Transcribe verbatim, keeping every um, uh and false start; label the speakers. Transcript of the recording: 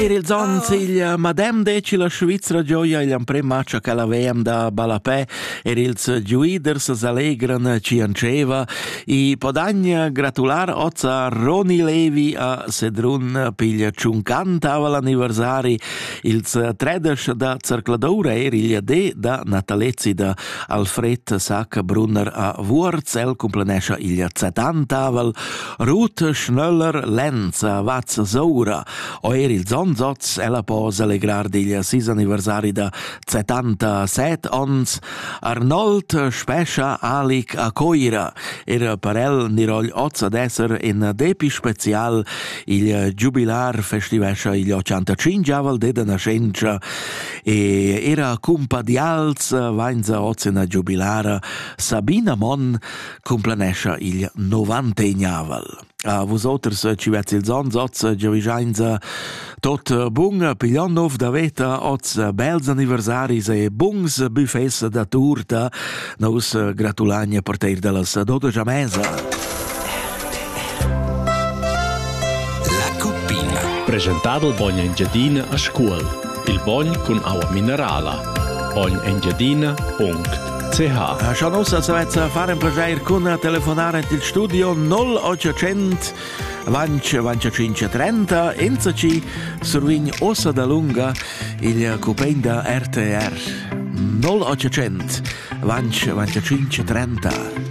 Speaker 1: Per il zon il Madem Deci la Svizzera gioia il prem match che la V M da Balapè er ils giuiders s'allegran cianceva i podagna gratular ozza Roni Levi a Sedrun piglia cinquanta l'anniversari ils tredes da Cercladora er il de da Natalezzi da Alfred Sack Brunner a Wurz el complenescha il settanta Ruth Schneller Lenz a Vaz Saura o er il zon Zoz ella può allegrar digli sis anniversari da settantasette ons Arnold Spescia Alic a Coira era per el nirogl oz ad esser in depi special il jubilar festivescha il ottantacinque aval de da nascenza e era cumpa di alz vainza oz in jubilara Sabina Mon complenescha il novantagnaval. A vosotros ci vezzi il zon, zoz, giovigiainza, tot bung, piglionov da veta, oz, bels anniversaris e bungs buffets da turta, nos gratulagna per teir delas dodici mesa.
Speaker 2: La Cuppina.
Speaker 3: Presentato il Bogna Engiadina a scuola. Il Bogna con acqua minerale. bogna engiadina punto c h.
Speaker 1: Schon uns also jetzt fahren plagiar con telefonare il studio null ottocento venti venticinque trenta enzaci survign ossa da lunga il cupenda R T R null ottocento venti venticinque trenta.